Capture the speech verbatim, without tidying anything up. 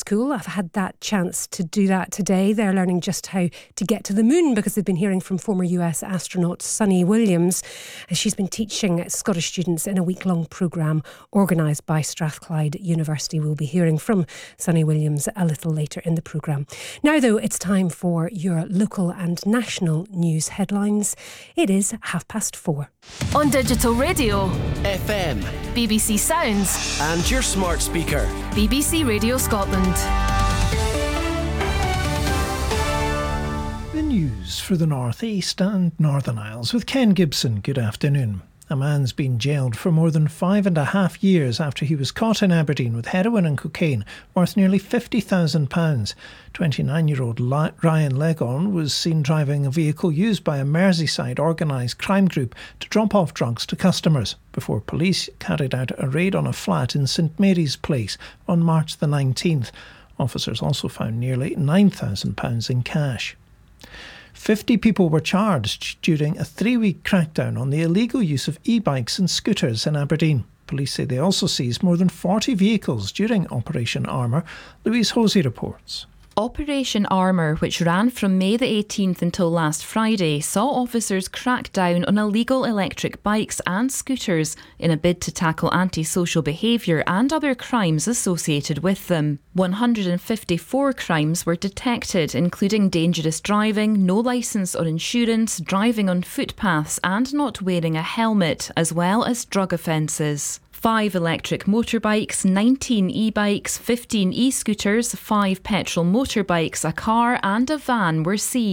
school. I've had that chance to do that today. They're learning just how to get to the moon because they've been hearing from former U S astronaut Sunny Williams. And she's been teaching Scottish students in a week-long programme organised by Strathclyde University. We'll be hearing from Sunny Williams a little later in the programme. Now, though, it's time for your local and national news headlines. It is half past four. On digital radio, F M, B B C Sounds, and your smart speaker, B B C Radio Scotland. The news for the North East and Northern Isles with Ken Gibson. Good afternoon. A man's been jailed for more than five and a half years after he was caught in Aberdeen with heroin and cocaine worth nearly fifty thousand pounds. twenty-nine-year-old Ryan Legon was seen driving a vehicle used by a Merseyside organised crime group to drop off drugs to customers before police carried out a raid on a flat in St Mary's Place on March the nineteenth. Officers also found nearly nine thousand pounds in cash. fifty people were charged during a three-week crackdown on the illegal use of e-bikes and scooters in Aberdeen. Police say they also seized more than forty vehicles during Operation Armour. Louise Hosey reports. Operation Armour, which ran from May the eighteenth until last Friday, saw officers crack down on illegal electric bikes and scooters in a bid to tackle antisocial behaviour and other crimes associated with them. one hundred fifty-four crimes were detected, including dangerous driving, no licence or insurance, driving on footpaths and not wearing a helmet, as well as drug offences. Five electric motorbikes, nineteen e-bikes, fifteen e-scooters, five petrol motorbikes, a car and a van were seized.